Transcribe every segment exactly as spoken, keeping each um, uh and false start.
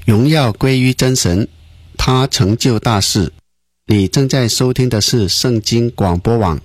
荣耀归于真神，他成就大事。你正在收听的是圣经广播网，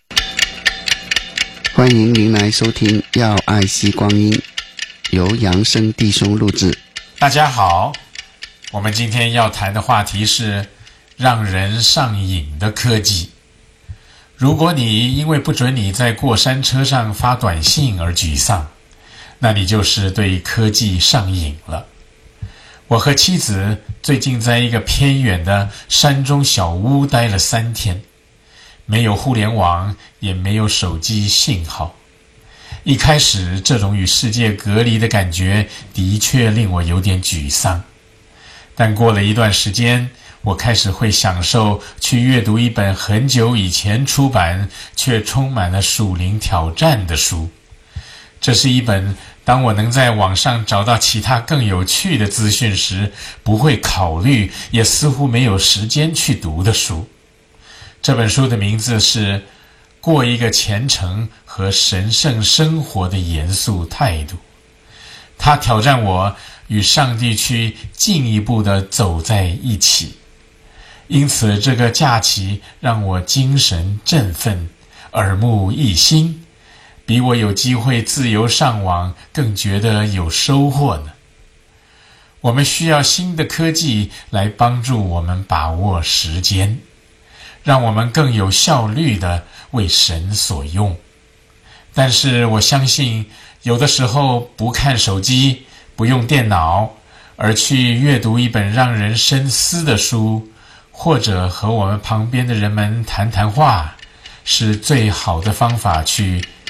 欢迎您来收听要爱惜光阴，由杨生弟兄录制。 大家好，我们今天要谈的话题是让人上瘾的科技。如果你因为不准你在过山车上发短信而沮丧，那你就是对科技上瘾了。我和妻子最近在一个偏远的山中小屋待了三天，没有互联网，也没有手机信号。一开始这种与世界隔离的感觉的确令我有点沮丧，但过了一段时间，我开始会享受去阅读一本很久以前出版却充满了属灵挑战的书。这是一本当我能在网上找到其他更有趣的资讯时，不会考虑，也似乎没有时间去读的书。这本书的名字是《过一个虔诚和神圣生活的严肃态度》。它挑战我与上帝去进一步地走在一起。因此这个假期让我精神振奋，耳目一新，比我有机会自由上网更觉得有收获呢。我们需要新的科技来帮助我们把握时间，让我们更有效率地为神所用。但是我相信，有的时候不看手机，不用电脑，而去阅读一本让人深思的书，或者和我们旁边的人们谈谈话，是最好的方法去